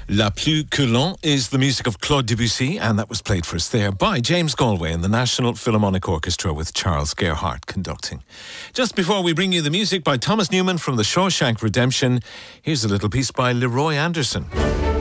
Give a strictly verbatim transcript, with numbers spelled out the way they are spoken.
La Plus que l'on is the music of Claude Debussy, and that was played for us there by James Galway and the National Philharmonic Orchestra with Charles Gerhardt conducting. Just before we bring you the music by Thomas Newman from The Shawshank Redemption, here's a little piece by Leroy Anderson.